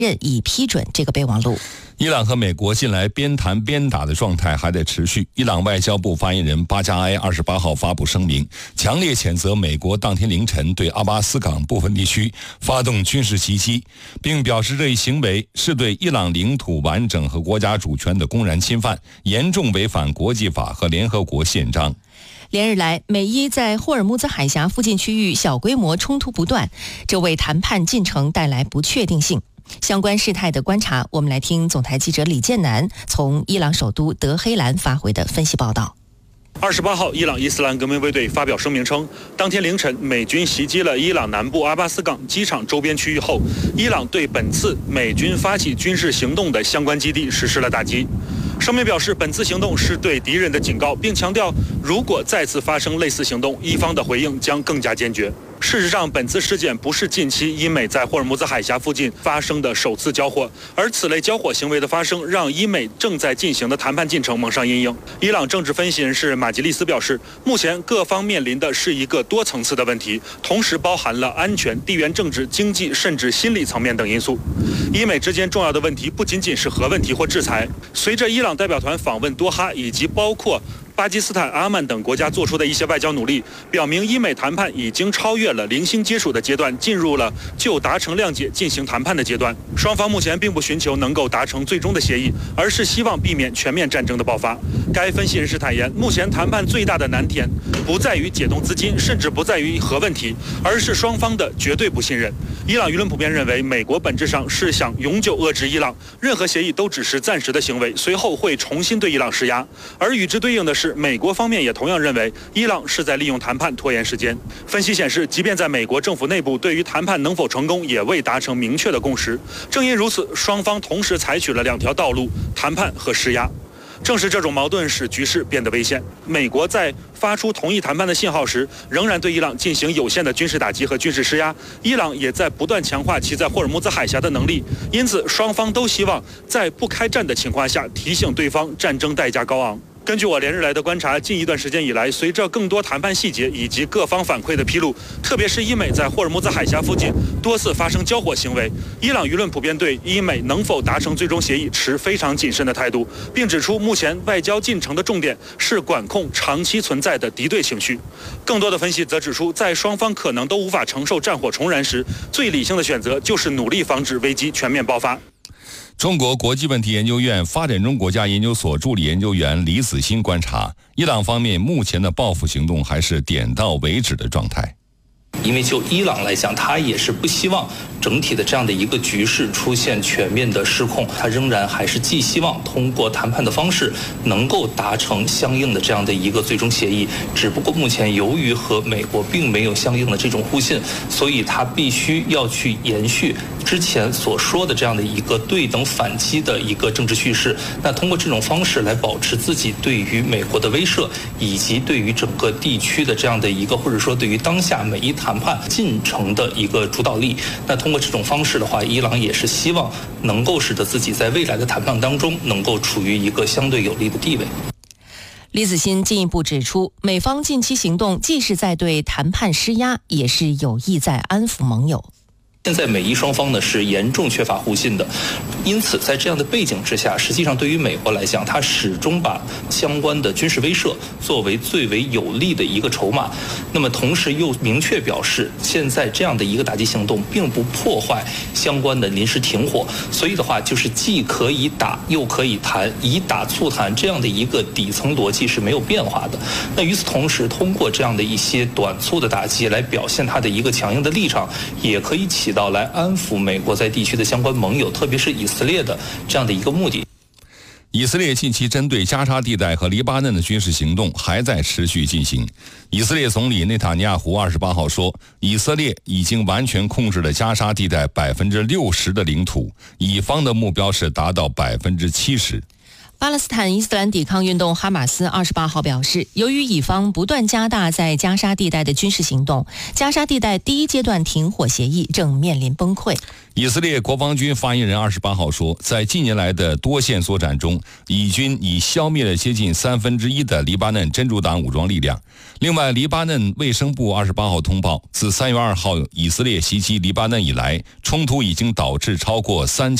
任已批准这个备忘录。 伊朗和美国近来边谈边打的状态还在持续。伊朗外交部发言人巴加埃28号发布声明，强烈谴责美国当天凌晨对阿巴斯港部分地区发动军事袭击，并表示这一行为是对伊朗领土完整和国家主权的公然侵犯，严重违反国际法和联合国宪章。 连日来，美伊在霍尔木兹海峡附近区域小规模冲突不断，这为谈判进程带来不确定性。相关事态的观察，我们来听总台记者李建南从伊朗首都德黑兰发回的分析报道。 28号，伊朗伊斯兰革命卫队发表声明称，当天凌晨美军袭击了伊朗南部阿巴斯港机场周边区域后，伊朗对本次美军发起军事行动的相关基地实施了打击。声明表示，本次行动是对敌人的警告，并强调，如果再次发生类似行动，伊方的回应将更加坚决。事实上，本次事件不是近期伊美在霍尔木兹海峡附近发生的首次交火，而此类交火行为的发生，让伊美正在进行的谈判进程蒙上阴影。伊朗政治分析人士马吉利斯表示，目前各方面临的是一个多层次的问题，同时包含了安全、地缘政治、经济甚至心理层面等因素。伊美之间重要的问题不仅仅是核问题或制裁。随着伊朗代表团访问多哈，以及包括巴基斯坦、阿曼等国家做出的一些外交努力，表明伊美谈判已经超越了零星接触的阶段，进入了就达成谅解进行谈判的阶段。双方目前并不寻求能够达成最终的协议，而是希望避免全面战争的爆发。该分析人士坦言，目前谈判最大的难点不在于解冻资金，甚至不在于核问题，而是双方的绝对不信任。伊朗舆论普遍认为，美国本质上是想永久遏制伊朗，任何协议都只是暂时的行为，随后会重新对伊朗施压。而与之对应的是，美国方面也同样认为，伊朗是在利用谈判拖延时间。分析显示，即便在美国政府内部，对于谈判能否成功也未达成明确的共识。正因如此，双方同时采取了两条道路：谈判和施压。正是这种矛盾使局势变得危险。美国在发出同意谈判的信号时，仍然对伊朗进行有限的军事打击和军事施压。伊朗也在不断强化其在霍尔木兹海峡的能力，因此双方都希望在不开战的情况下提醒对方战争代价高昂。根据我连日来的观察，近一段时间以来，随着更多谈判细节以及各方反馈的披露，特别是伊美在霍尔木兹海峡附近多次发生交火行为，伊朗舆论普遍对伊美能否达成最终协议持非常谨慎的态度，并指出目前外交进程的重点是管控长期存在的敌对情绪。更多的分析则指出，在双方可能都无法承受战火重燃时，最理性的选择就是努力防止危机全面爆发。 中国国际问题研究院发展中国家研究所助理研究员李子欣观察，伊朗方面目前的报复行动还是点到为止的状态。 因为就伊朗来讲，他也是不希望整体的这样的一个局势出现全面的失控，他仍然还是既希望通过谈判的方式能够达成相应的这样的一个最终协议，只不过目前由于和美国并没有相应的这种互信，所以他必须要去延续之前所说的这样的一个对等反击的一个政治叙事，那通过这种方式来保持自己对于美国的威慑，以及对于整个地区的这样的一个，或者说对于当下美伊谈判进程的一个主导力。那通过这种方式的话，伊朗也是希望能够使得自己在未来的谈判当中能够处于一个相对有利的地位。 李子欣进一步指出，美方近期行动既是在对谈判施压，也是有意在安抚盟友。 现在美伊双方呢是严重缺乏互信的，因此在这样的背景之下，实际上对于美国来讲，它始终把相关的军事威慑作为最为有利的一个筹码。那么同时又明确表示，现在这样的一个打击行动并不破坏相关的临时停火，所以的话就是既可以打又可以谈，以打促谈这样的一个底层逻辑是没有变化的。那与此同时，通过这样的一些短促的打击来表现它的一个强硬的立场，也可以起到来安抚美国在地区的相关盟友，特别是以色列的这样的一个目的。 以色列近期针对加沙地带和黎巴嫩的军事行动还在持续进行。以色列总理内塔尼亚胡28号说，以色列已经完全控制了加沙地带60%的领土，以方的目标是达到70%。 巴勒斯坦伊斯兰抵抗运动哈马斯28号表示，由于以方不断加大在加沙地带的军事行动，加沙地带第一阶段停火协议正面临崩溃。 以色列国防军发言人28号说，在近年来的多线作战中，以军已消灭了接近1/3的黎巴嫩真主党武装力量。另外，黎巴嫩卫生部28号通报，自3月2号以色列袭击黎巴嫩以来，冲突已经导致超过3000